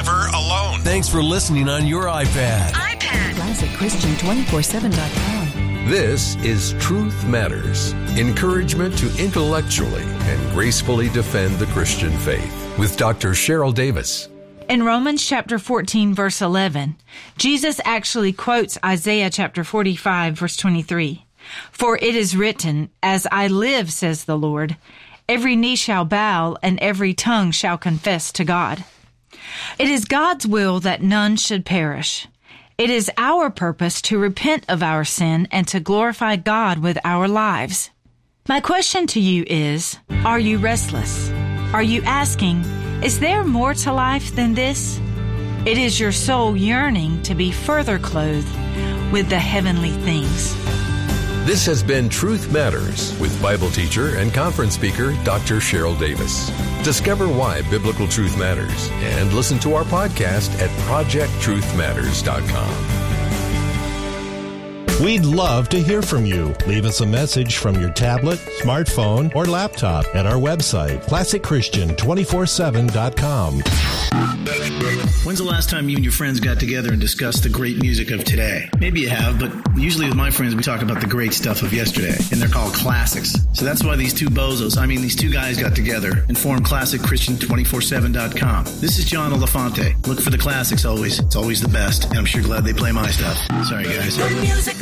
never alone. Thanks for listening on your iPad. ClassicChristian247.com. This is Truth Matters, encouragement to intellectually and gracefully defend the Christian faith with Dr. Cheryl Davis. In Romans chapter 14, verse 11, Jesus actually quotes Isaiah chapter 45, verse 23. For it is written, as I live, says the Lord, every knee shall bow and every tongue shall confess to God. It is God's will that none should perish. It is our purpose to repent of our sin and to glorify God with our lives. My question to you is, are you restless? Are you asking, is there more to life than this? It is your soul yearning to be further clothed with the heavenly things. This has been Truth Matters with Bible teacher and conference speaker Dr. Cheryl Davis. Discover why biblical truth matters and listen to our podcast at projecttruthmatters.com. We'd love to hear from you. Leave us a message from your tablet, smartphone, or laptop at our website, ClassicChristian247.com. When's the last time you and your friends got together and discussed the great music of today? Maybe you have, but usually with my friends we talk about the great stuff of yesterday, and they're called classics. So that's why these two guys got together and formed ClassicChristian247.com. This is John Elefante. Look for the classics always. It's always the best, and I'm sure glad they play my stuff. Sorry, guys.